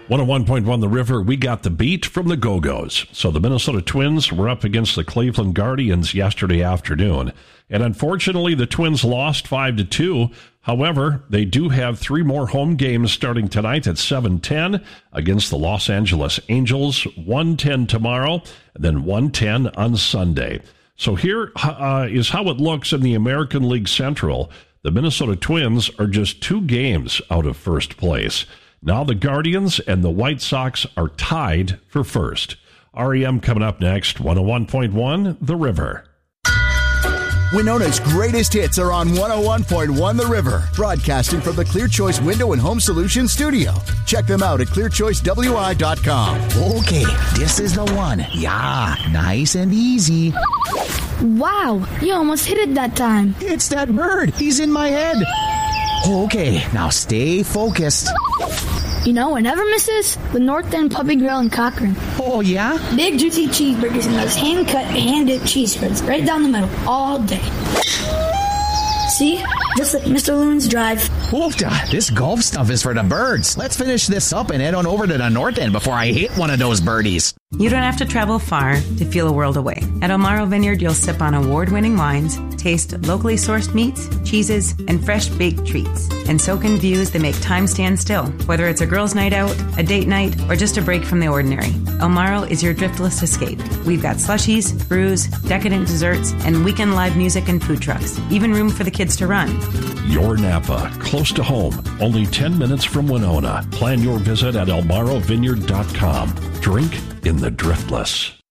101.1 The River, we got the beat from the Go-Go's. So the Minnesota Twins were up against the Cleveland Guardians yesterday afternoon. And unfortunately, the Twins lost 5-2. However, they do have 3 more home games starting tonight at 7:10 against the Los Angeles Angels, 1:10 tomorrow, and then 1:10 on Sunday. So here is how it looks in the American League Central. The Minnesota Twins are just 2 games out of first place. Now the Guardians and the White Sox are tied for first. REM coming up next, 101.1 The River. Winona's greatest hits are on 101.1 The River, broadcasting from the Clear Choice Window and Home Solutions studio. Check them out at clearchoicewi.com. Okay, this is the one. Yeah, nice and easy. Wow, you almost hit it that time. It's that bird. He's in my head. Okay, now stay focused. You know what never misses? The North End Puppy Grill in Cochrane. Oh, yeah? Big, juicy cheeseburgers and those hand-cut, hand-dipped cheese spreads right down the middle all day. See? Just like Mr. Loon's Drive. Oofda, this golf stuff is for the birds. Let's finish this up and head on over to the North End before I hit one of those birdies. You don't have to travel far to feel a world away. At Elmaro Vineyard, you'll sip on award-winning wines, taste locally sourced meats, cheeses, and fresh baked treats, and soak in views that make time stand still. Whether it's a girls' night out, a date night, or just a break from the ordinary, Elmaro is your driftless escape. We've got slushies, brews, decadent desserts, and weekend live music and food trucks. Even room for the kids to run. Your Napa, close to home, only 10 minutes from Winona. Plan your visit at elmarovineyard.com. Drink in the driftless.